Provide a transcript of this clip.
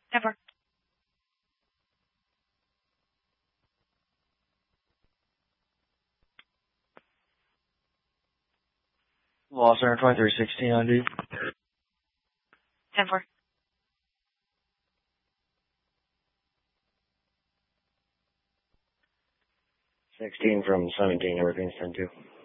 10-4. Lost Center 2316 on D. 10-4. 16 from 17, everything's 10-2.